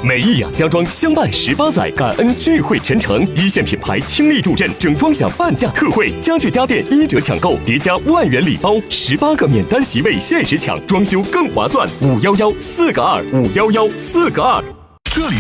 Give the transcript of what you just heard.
美意雅家装相伴18载，感恩聚会全程，一线品牌倾力助阵，整装享半价特惠，家具家电1折抢购，叠加万元礼包，18个免单席位限时抢，装修更划算。511-4个2，511-4个2。这里